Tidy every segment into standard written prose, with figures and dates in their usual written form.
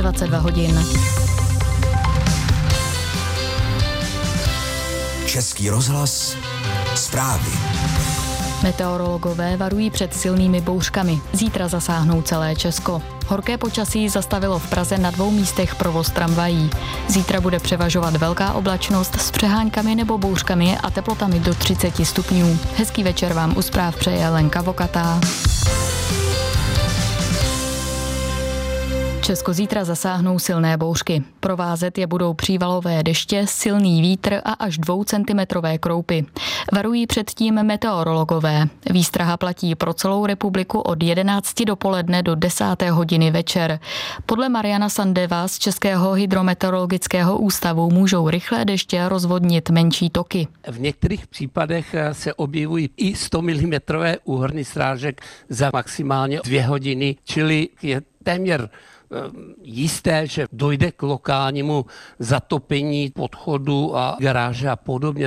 22 hodin. Český rozhlas, zprávy. Meteorologové varují před silnými bouřkami. Zítra zasáhnou celé Česko. Horké počasí zastavilo v Praze na 2 místech provoz tramvají. Zítra bude převažovat velká oblačnost s přeháňkami nebo bouřkami a teplotami do 30 stupňů. Hezký večer vám u zpráv přeje Lenka Vokatá. Česko zítra zasáhnou silné bouřky. Provázet je budou přívalové deště, silný vítr a až 2centimetrové kroupy. Varují předtím meteorologové. Výstraha platí pro celou republiku od 11 dopoledne do 10. hodiny večer. Podle Mariana Sandeva z Českého hydrometeorologického ústavu můžou rychlé deště rozvodnit menší toky. V některých případech se objevují i 100 mm úhrny srážek za maximálně 2 hodiny, čili je téměř jisté, že dojde k lokálnímu zatopení podchodu a garáže a podobně.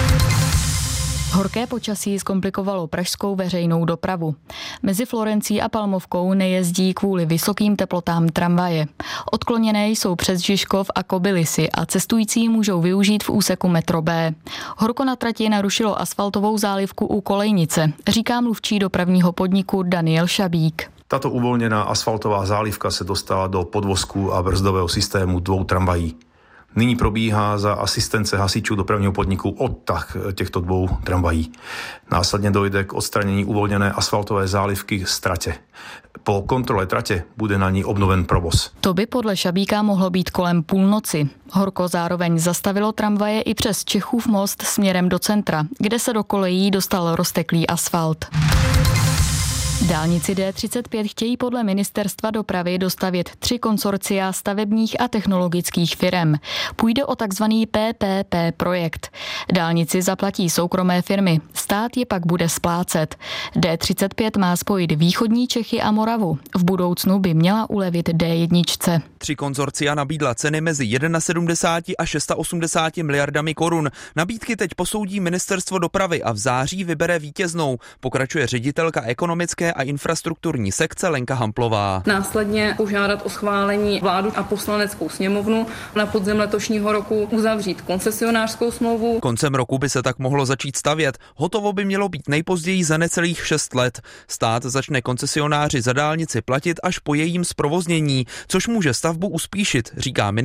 Horké počasí zkomplikovalo pražskou veřejnou dopravu. Mezi Florencí a Palmovkou nejezdí kvůli vysokým teplotám tramvaje. Odkloněné jsou přes Žižkov a Kobylisy a cestující můžou využít v úseku metro B. Horko na trati narušilo asfaltovou zálivku u Kolejnice, říká mluvčí dopravního podniku Daniel Šabík. Tato uvolněná asfaltová zálivka se dostala do podvozku a brzdového systému 2 tramvají. Nyní probíhá za asistence hasičů dopravního podniku odtah těchto 2 tramvají. Následně dojde k odstranění uvolněné asfaltové zálivky z tratě. Po kontrole tratě bude na ní obnoven provoz. To by podle Šabíka mohlo být kolem půlnoci. Horko zároveň zastavilo tramvaje i přes Čechův most směrem do centra, kde se do kolejí dostal rozteklý asfalt. Dálnici D35 chtějí podle ministerstva dopravy dostavět 3 konsorcia stavebních a technologických firem. Půjde o takzvaný PPP projekt. Dálnici zaplatí soukromé firmy, stát je pak bude splácet. D35 má spojit východní Čechy a Moravu. V budoucnu by měla ulevit D1. 3 konsorcia nabídla ceny mezi 71 a 680 miliardami korun. Nabídky teď posoudí ministerstvo dopravy a v září vybere vítěznou, pokračuje ředitelka ekonomické a infrastrukturní sekce Lenka Hamplová. Následně požádat o schválení vládu a poslaneckou sněmovnu, na podzim letošního roku uzavřít koncesionářskou smlouvu. Koncem roku by se tak mohlo začít stavět. Hotovo by mělo být nejpozději za necelých 6 let. Stát začne koncesionáři za dálnici platit až po jejím zprovoznění, což může stavbu uspíšit, říká